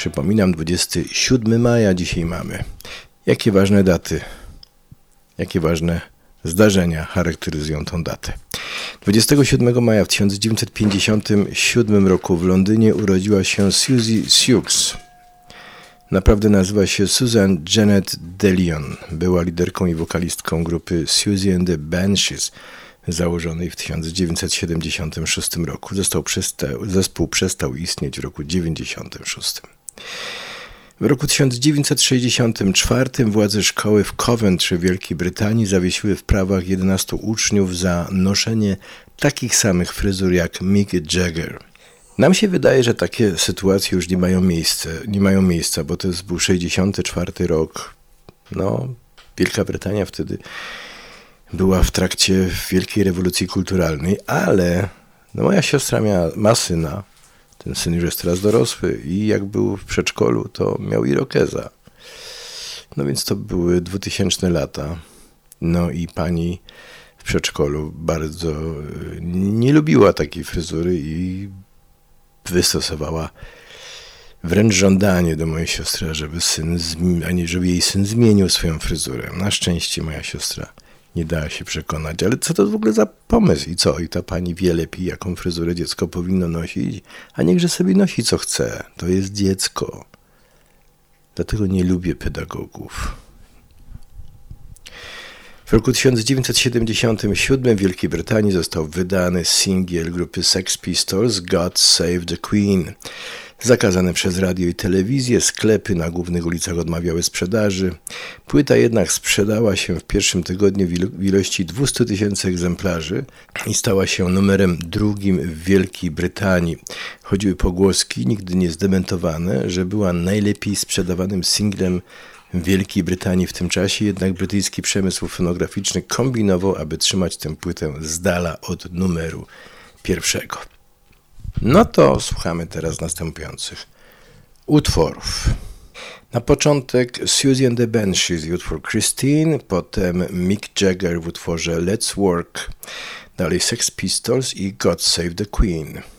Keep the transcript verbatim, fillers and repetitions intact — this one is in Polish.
Przypominam, dwudziestego siódmego maja dzisiaj mamy. Jakie ważne daty, jakie ważne zdarzenia charakteryzują tą datę. dwudziestego siódmego maja w tysiąc dziewięćset pięćdziesiątym siódmym roku w Londynie urodziła się Siouxsie Sioux. Naprawdę nazywa się Susan Janet DeLeon. Była liderką i wokalistką grupy Siouxsie and the Banshees, założonej w tysiąc dziewięćset siedemdziesiątym szóstym roku. Zespół przestał, zespół przestał istnieć w roku dziewięćdziesiątym szóstym. W roku tysiąc dziewięćset sześćdziesiątym czwartym władze szkoły w Coventry w Wielkiej Brytanii zawiesiły w prawach jedenastu uczniów za noszenie takich samych fryzur jak Mick Jagger. Nam się wydaje, że takie sytuacje już nie mają miejsca, nie mają miejsca, bo to jest był sześćdziesiąty czwarty rok. No, Wielka Brytania wtedy była w trakcie wielkiej rewolucji kulturalnej, ale no, moja siostra miała, ma syna. Ten syn już jest teraz dorosły i jak był w przedszkolu, to miał irokeza. No więc to były dwutysięczne lata. No i pani w przedszkolu bardzo nie lubiła takiej fryzury i wystosowała wręcz żądanie do mojej siostry, żeby syn, a nie żeby jej syn zmienił swoją fryzurę. Na szczęście moja siostra nie dała się przekonać, ale co to w ogóle za pomysł i co? I ta pani wie lepiej, jaką fryzurę dziecko powinno nosić, a niechże sobie nosi co chce. To jest dziecko. Dlatego nie lubię pedagogów. W roku tysiąc dziewięćset siedemdziesiątym siódmym w Wielkiej Brytanii został wydany singiel grupy Sex Pistols God Save the Queen. Zakazane przez radio i telewizję, sklepy na głównych ulicach odmawiały sprzedaży. Płyta jednak sprzedała się w pierwszym tygodniu w ilości dwieście tysięcy egzemplarzy i stała się numerem drugim w Wielkiej Brytanii. Chodziły pogłoski, nigdy nie zdementowane, że była najlepiej sprzedawanym singlem w Wielkiej Brytanii w tym czasie, jednak brytyjski przemysł fonograficzny kombinował, aby trzymać tę płytę z dala od numeru pierwszego. No to słuchamy teraz następujących utworów. Na początek Siouxsie and the Banshees i utwór Christine, potem Mick Jagger w utworze Let's Work, dalej Sex Pistols i God Save the Queen.